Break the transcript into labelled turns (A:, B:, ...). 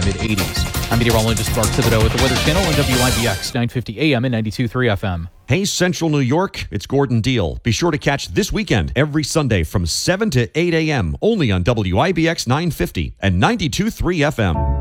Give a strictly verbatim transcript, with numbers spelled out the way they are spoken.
A: the mid-eighties. I'm meteorologist Mark Thibodeau at the Weather Channel on W I B X nine fifty A M and ninety-two point three F M.
B: Hey, Central New York, it's Gordon Deal. Be sure to catch This Weekend every Sunday from seven to eight A M only on W I B X nine fifty and ninety-two point three F M.